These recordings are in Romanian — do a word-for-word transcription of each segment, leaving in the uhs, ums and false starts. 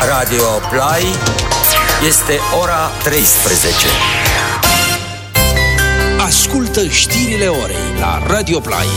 Radio Play, este ora treisprezece. Ascultă știrile orei la Radio Play.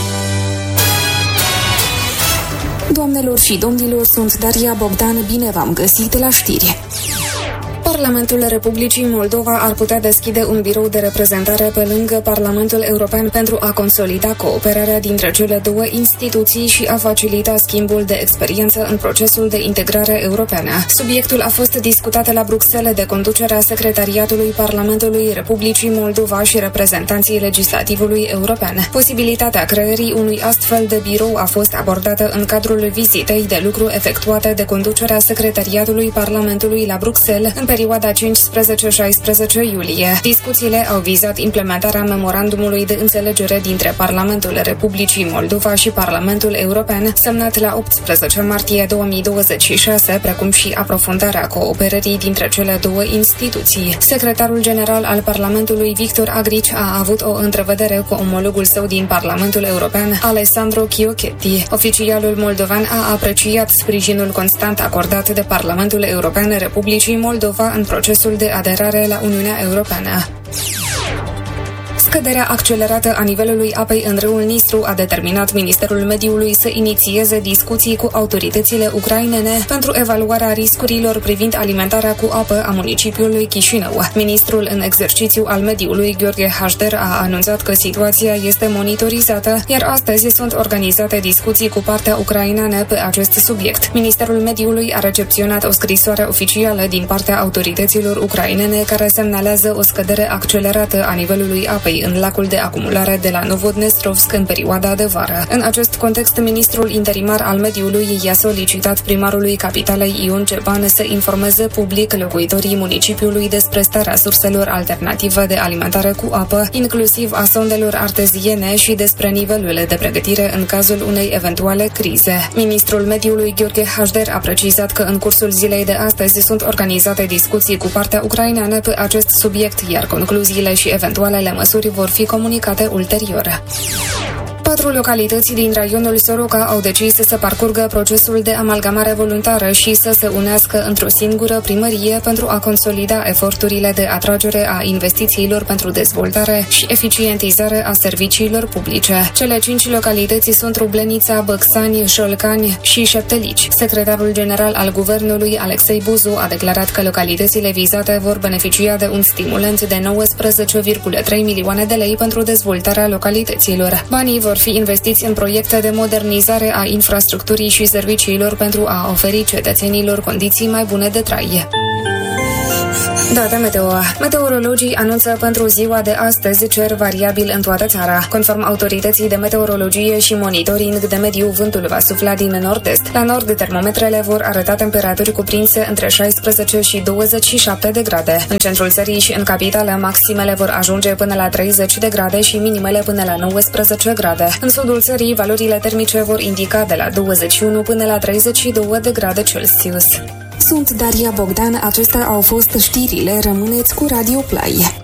Doamnelor și domnilor, sunt Daria Bogdan, bine v-am găsit la știri. Parlamentul Republicii Moldova ar putea deschide un birou de reprezentare pe lângă Parlamentul European pentru a consolida cooperarea dintre cele două instituții și a facilita schimbul de experiență în procesul de integrare europeană. Subiectul a fost discutat la Bruxelles de conducerea Secretariatului Parlamentului Republicii Moldova și reprezentanții legislativului european. Posibilitatea creării unui astfel de birou a fost abordată în cadrul vizitei de lucru efectuate de conducerea Secretariatului Parlamentului la Bruxelles în perioada cincisprezece șaisprezece iulie. Discuțiile au vizat implementarea memorandumului de înțelegere dintre Parlamentul Republicii Moldova și Parlamentul European, semnat la optsprezece martie două mii douăzeci și șase, precum și aprofundarea cooperării dintre cele două instituții. Secretarul general al Parlamentului, Victor Agrici, a avut o întrevedere cu omologul său din Parlamentul European, Alessandro Chiochetti. Oficialul moldovan a apreciat sprijinul constant acordat de Parlamentul European Republicii Moldova în procesul de aderare la Uniunea Europeană. Scăderea accelerată a nivelului apei în râul Nistru a determinat Ministerul Mediului să inițieze discuții cu autoritățile ucrainene pentru evaluarea riscurilor privind alimentarea cu apă a municipiului Chișinău. Ministrul în exercițiu al Mediului, Gheorghe Hașder, a anunțat că situația este monitorizată, iar astăzi sunt organizate discuții cu partea ucraineană pe acest subiect. Ministerul Mediului a recepționat o scrisoare oficială din partea autorităților ucrainene care semnalează o scădere accelerată a nivelului apei în lacul de acumulare de la Novodnestrovsk în perioada de vară. În acest context, ministrul interimar al mediului i-a solicitat primarului capitalei Ion Ceban să informeze public locuitorii municipiului despre starea surselor alternative de alimentare cu apă, inclusiv a sondelor arteziene, și despre nivelul de pregătire în cazul unei eventuale crize. Ministrul mediului, Gheorghe Hașder, a precizat că în cursul zilei de astăzi sunt organizate discuții cu partea ucraineană pe acest subiect, iar concluziile și eventualele măsuri vor fi comunicate ulterior. Patru localități din raionul Soroca au decis să parcurgă procesul de amalgamare voluntară și să se unească într-o singură primărie pentru a consolida eforturile de atragere a investițiilor pentru dezvoltare și eficientizare a serviciilor publice. Cele cinci localități sunt Rublenița, Băcsani, Șolcani și Șeptelici. Secretarul general al guvernului, Alexei Buzu, a declarat că localitățile vizate vor beneficia de un stimulant de nouăsprezece virgulă trei milioane de lei pentru dezvoltarea localităților. Banii vor fi investiți în proiecte de modernizare a infrastructurii și serviciilor pentru a oferi cetățenilor condiții mai bune de trai. Data meteo. Meteorologii anunță pentru ziua de astăzi cer variabil în toată țara. Conform autorității de meteorologie și monitoring de mediu, vântul va sufla din nord-est. La nord, termometrele vor arăta temperaturi cuprinse între șaisprezece și douăzeci și șapte de grade. În centrul țării și în capitală, maximele vor ajunge până la treizeci de grade și minimele până la nouăsprezece grade. În sudul țării, valorile termice vor indica de la douăzeci și unu până la treizeci și două de grade Celsius. Sunt Daria Bogdan, acestea au fost știrile, rămâneți cu Radio Play.